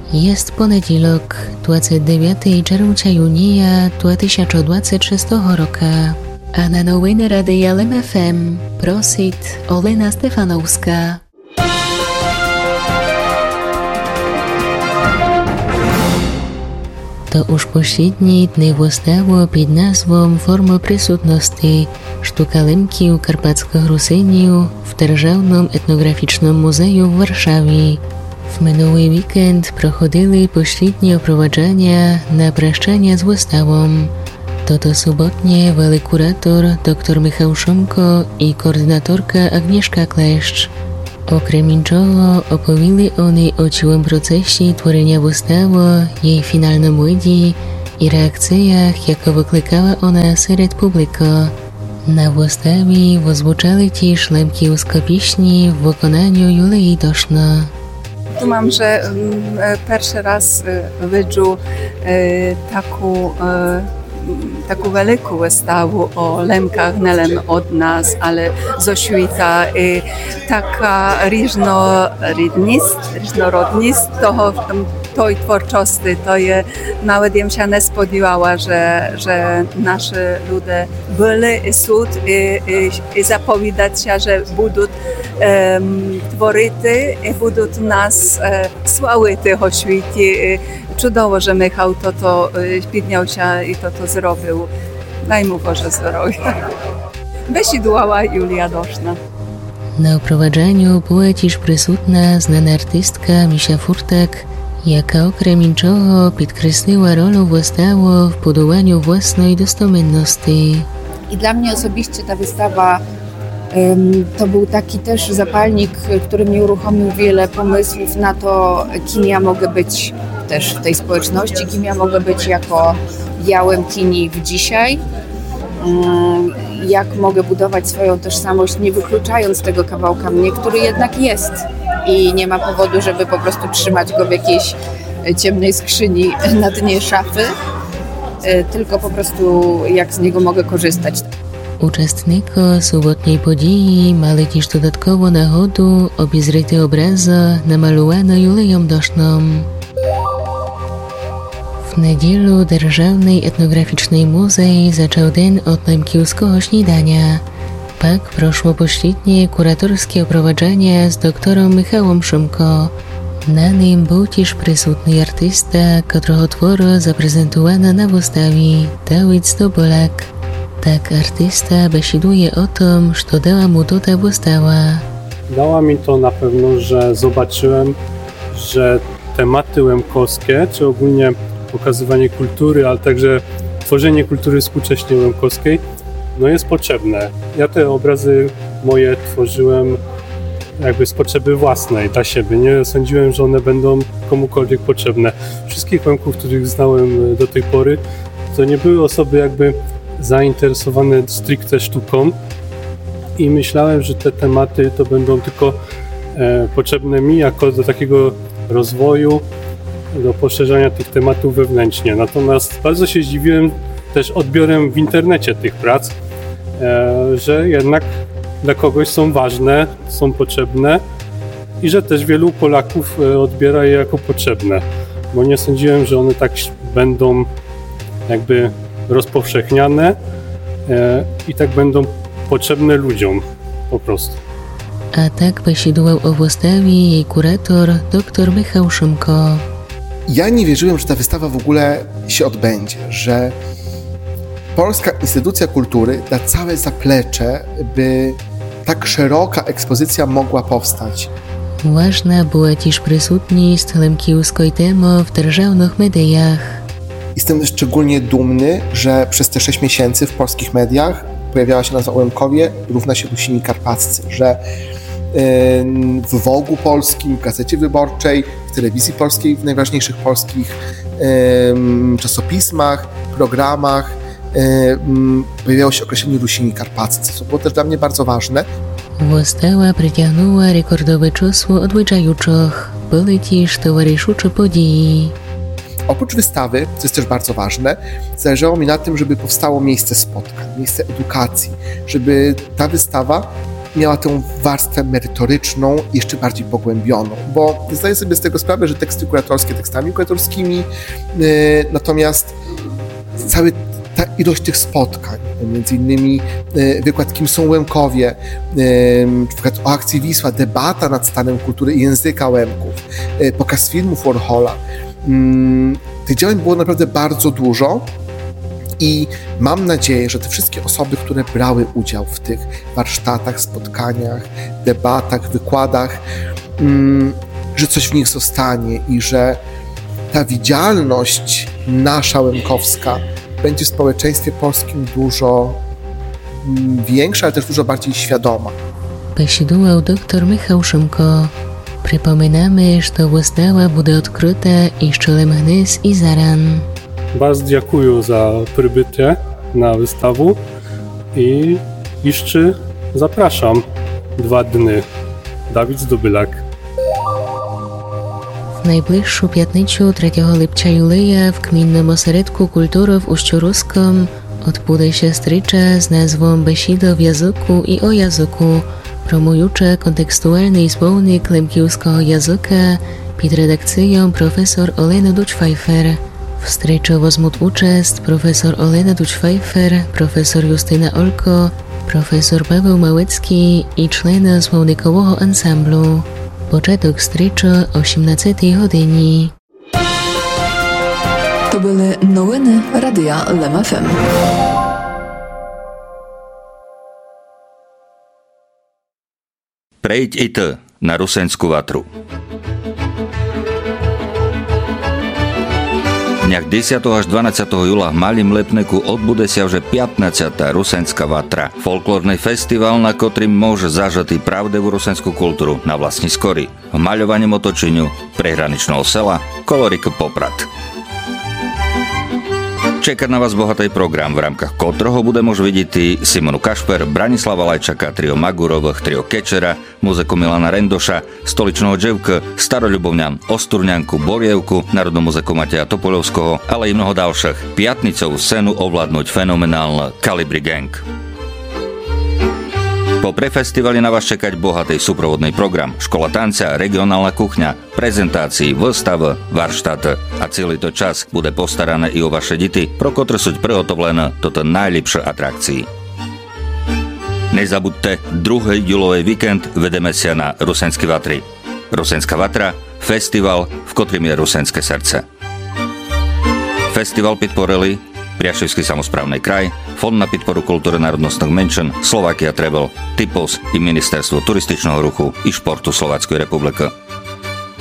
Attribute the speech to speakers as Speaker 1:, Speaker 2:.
Speaker 1: Jest poniedziałek, 29 czerwca junia 2026 roku, a na nowiny Radia LEM FM prosi Olena Stefanowska. To już pośrednie dni wystawa pod nazwą Forma Присутності Sztuka Lemki u Karpackiego Rusyniu w Державnym Etnograficznym Muzeum w Warszawie. W miniony weekend prochodzili pośrednie oprowadzania na praszczanie z wystawą. To sobotnie weli kurator dr Michał Szumko i koordynatorka Agnieszka Kleszcz. Okrem іншого, оповіли вони о цілому процесі творення вистави, її фінальному виді і реакціях, яка викликала вона серед публіки. На виставі озвучали ті ж лемківські пісні в виконанні Юлії Дошно.
Speaker 2: Думам, że перший раз виджу taką wielką wystawę o lemkach, nie len od nas, ale ze świata. Taka różnorodność tej twórczości, to je nawet ja się nie spodziewała, że nasi ludzie byli i są i zapowiadać się, że będą tworzyć i będą nas sławić o świecie. Чудово, że Michał to підняв się i to zrobił. Daj mu Boże zdrowia. Висідувала Юлія Дошна.
Speaker 1: Na oprowadzaniu była też przysutna znana artystka Misia Furtak, jaka okrem іншого підкреслила rolę wystawy w budowaniu własnej dostosowaności.
Speaker 3: I dla mnie osobiście ta wystawa to był taki też zapalnik, który mnie uruchomił wiele pomysłów na to, kim ja mogę być też w tej społeczności, kim ja mogę być jako ja Łemkini w dzisiaj, jak mogę budować swoją tożsamość, nie wykluczając tego kawałka mnie, który jednak jest i nie ma powodu, żeby po prostu trzymać go w jakiejś ciemnej skrzyni na dnie szafy, tylko po prostu jak z niego mogę korzystać.
Speaker 1: Uczestnicy sobotniej podії мали też dodatkowo nagodu obejrzeć obrazy namalowane Julią Doszną. W niedzielę Державний Etnograficzny Muzej zaczął dzień od lemkівського śniadania. Pak proszło pośrednie kuratorskie oprowadzanie z doktorem Michałem Szumko. Na nim był też przysutny artysta, którego twory zaprezentowano na wystawie, Dawid Stobolak. Tak artysta besiduje o tym, co dała mu ta wystawa.
Speaker 4: Dała mi to na pewno, że zobaczyłem, że tematy łemkowskie, czy ogólnie pokazywanie kultury, ale także tworzenie kultury współcześnie łemkowskiej, jest potrzebne. Ja te obrazy moje tworzyłem jakby z potrzeby własnej, dla siebie. Nie sądziłem, że one będą komukolwiek potrzebne. Wszystkich Łemków, których znałem do tej pory, to nie były osoby jakby zainteresowane stricte sztuką i myślałem, że te tematy to będą tylko potrzebne mi jako do takiego rozwoju, do poszerzania tych tematów wewnętrznie. Natomiast bardzo się zdziwiłem też odbiorem w internecie tych prac, że jednak dla kogoś są ważne, są potrzebne i że też wielu Polaków odbiera je jako potrzebne, bo nie sądziłem, że one tak będą jakby rozpowszechniane i tak będą potrzebne ludziom po prostu.
Speaker 1: A tak besidował o wystawie jej kurator dr Michał Szumko.
Speaker 5: Ja nie wierzyłem, że ta wystawa w ogóle się odbędzie, że Polska Instytucja Kultury da całe zaplecze, by tak szeroka ekspozycja mogła powstać.
Speaker 1: Ważna była też przysutność lemkівської temy w державnych mediach.
Speaker 5: Jestem szczególnie dumny, że przez te 6 miesięcy w polskich mediach pojawiała się nazwa Łemkowie równa się Rusini Karpaccy, że w Wogu Polskim, w Gazecie Wyborczej, w Telewizji Polskiej, w najważniejszych polskich czasopismach, programach pojawiało się określenie Rusini Karpaccy, co było też dla mnie bardzo ważne.
Speaker 1: Wystawa przyciągnęła rekordowe czasło odwiedzających. Były też towarzyszące podії.
Speaker 5: Oprócz wystawy, co jest też bardzo ważne, zależało mi na tym, żeby powstało miejsce spotkań, miejsce edukacji, żeby ta wystawa miała tę warstwę merytoryczną jeszcze bardziej pogłębioną, bo zdaję sobie z tego sprawę, że teksty kuratorskie tekstami kuratorskimi, natomiast ta ilość tych spotkań, między innymi wykład Kim są Łemkowie, przykład o akcji Wisła, debata nad stanem kultury i języka Łemków, pokaz filmów Warhola. Tych działań było naprawdę bardzo dużo i mam nadzieję, że te wszystkie osoby, które brały udział w tych warsztatach, spotkaniach, debatach, wykładach, że coś w nich zostanie i że ta widzialność nasza łemkowska będzie w społeczeństwie polskim dużo większa, ale też dużo bardziej świadoma.
Speaker 1: Посідував доктор Михał Шумко. Припоминаємо, що вистава буде відкрита і щолем гниз і заран.
Speaker 4: Bardzo dziękuję za przybycie na wystawę i jeszcze zapraszam 2 dni. Dawid Zdobylak.
Speaker 1: В найближчу п'ятницю 3 липця юлея в Кмінному осередку культури в Ущоруськом odbędzie strycza z nazwą Besida w języku i o języku, promująca kontekstualny słownik lemkiewskiego języka pod redakcją profesor Olena Duch-Pfeiffer. W stryczu wezmą udział profesor Olena Duch-Pfeiffer, profesor Justyna Olko, profesor Paweł Małecki i człony słownikowego ansamblu. Początek stryczu 18 godzinie.
Speaker 6: To były nowiny Radia Lem FM.
Speaker 7: Prejď i ty na Rusensku vatru. V dňach 10. až 12. júla v Malým Lepneku odbude sa už 15. Rusenská vatra. Folklórny festival, na ktorým môže zažať pravdivú rusenskú kultúru na vlastní skory. V maľovaní otočeniu prehraničného sela Kolorik Poprad. Čeká na vás bohatý program, v rámkach ktorého bude môcť vidieť Simonu Kašper, Branislava Lajčaka, trio Magurových, trio Kečera, muziku Milana Rendoša, Stoličného Dževka, Staroľubovňan, Osturňanku, Borievku, Národnú muziku Mateja Topoľovského, ale i mnoho ďalších. Piatnicovú scénu ovládnuť fenomenálne Kalibri Gang. Po prefestivali na vás čekať bohatý súprovodný program, škola tanca, regionálna kuchňa, prezentácií, výstav, varštát a celý to čas bude postarané i o vaše deti, pro ktoré sú prihotovlené toto najlepšie atrakcii. Nezabudte, 2. júlový víkend vedeme sa na Rusenské vatry. Rusenská vatra, festival, v ktorým je rusenské srdce. Festival podporili Priaševský samosprávny kraj, Fond na podporu kultúry národnostných menšín, Slovakia Travel, Typos i Ministerstvo turističného ruchu i športu Slováckej republiky.